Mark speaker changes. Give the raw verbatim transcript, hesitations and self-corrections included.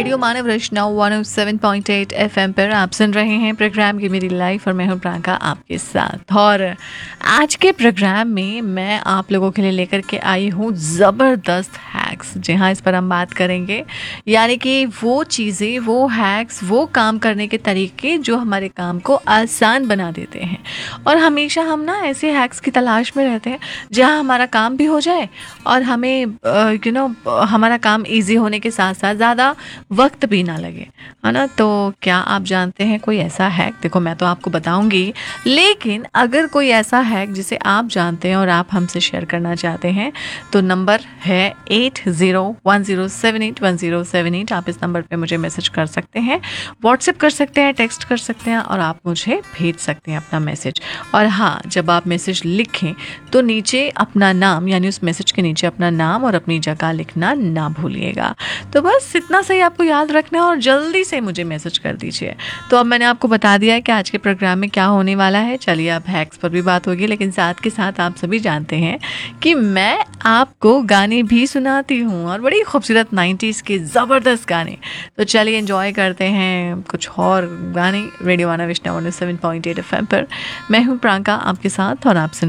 Speaker 1: Radio मानव रचना one O seven point eight FM पर आप सुन रहे हैं प्रोग्राम की मेरी लाइफ और मैं हूं प्रांका आपके साथ। और आज के प्रोग्राम में मैं आप लोगों के लिए लेकर के आई हूं ज़बरदस्त हैक्स। जी हाँ, इस पर हम बात करेंगे, यानी कि वो चीज़ें, वो हैक्स, वो काम करने के तरीके जो हमारे काम को आसान बना देते हैं। और हमेशा हम ना ऐसे हैक्स की तलाश में रहते हैं जहाँ हमारा काम भी हो जाए और हमें यू नो हमारा काम इजी होने के साथ साथ ज़्यादा वक्त भी ना लगे, है ना। तो क्या आप जानते हैं कोई ऐसा हैक? देखो, मैं तो आपको बताऊंगी, लेकिन अगर कोई ऐसा हैक जिसे आप जानते हैं और आप हमसे शेयर करना चाहते हैं तो नंबर है eight zero one zero seven eight one zero seven eight. आप इस नंबर पे मुझे मैसेज कर सकते हैं, व्हाट्सएप कर सकते हैं, टेक्स्ट कर सकते हैं और आप मुझे भेज सकते हैं अपना मैसेज। और हाँ, जब आप मैसेज लिखें तो नीचे अपना नाम, यानी उस मैसेज के नीचे अपना नाम और अपनी जगह लिखना ना भूलिएगा। तो बस इतना सही आपको याद रखना है और जल्दी से मुझे मैसेज कर दीजिए। तो अब मैंने आपको बता दिया है कि आज के प्रोग्राम में क्या होने वाला है। चलिए, अब हैक्स पर भी बात होगी, लेकिन साथ के साथ आप सभी जानते हैं कि मैं आपको गाने भी सुनाती हूँ और बड़ी खूबसूरत नाइन्टीज़ के ज़बरदस्त गाने। तो चलिए एंजॉय करते हैं कुछ और गाने रेडियो मानव रचना one O seven point eight F M पर। मैं हूँ प्रांका आपके साथ और आप सुन